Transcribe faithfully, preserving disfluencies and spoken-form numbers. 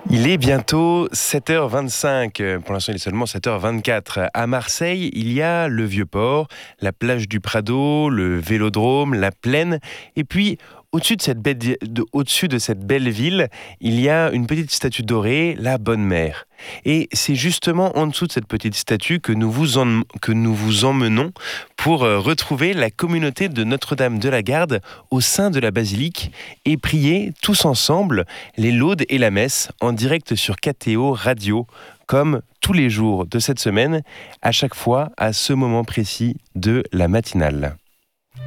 Il est bientôt sept heures vingt-cinq, pour l'instant il est seulement sept heures vingt-quatre. À Marseille, il y a le Vieux-Port, la plage du Prado, le Vélodrome, la Plaine, et puis au-dessus de cette belle, de, au-dessus de cette belle ville, il y a une petite statue dorée, la Bonne Mère. Et c'est justement en dessous de cette petite statue que nous vous, en, que nous vous emmenons pour retrouver la communauté de Notre-Dame de la Garde au sein de la basilique et prier tous ensemble les laudes et la messe en direct sur K T O Radio, comme tous les jours de cette semaine, à chaque fois à ce moment précis de la matinale.